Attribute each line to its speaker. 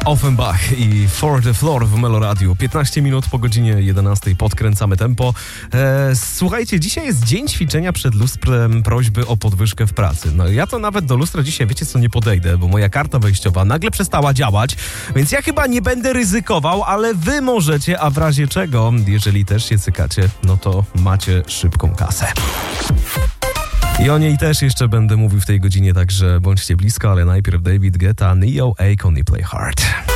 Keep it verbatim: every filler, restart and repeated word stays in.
Speaker 1: Offenbach i For the Floor w Meloradiu. piętnaście minut po godzinie jedenastej podkręcamy tempo. E, słuchajcie, dzisiaj jest dzień ćwiczenia przed lustrem prośby o podwyżkę w pracy. No ja to nawet do lustra dzisiaj, wiecie co, nie podejdę, bo moja karta wejściowa nagle przestała działać, więc ja chyba nie będę ryzykował, ale wy możecie, a w razie czego, jeżeli też się cykacie, no to macie szybką kasę. I o niej też jeszcze będę mówił w tej godzinie, także bądźcie blisko, ale najpierw David Guetta, Neo, Akon i Play Hard.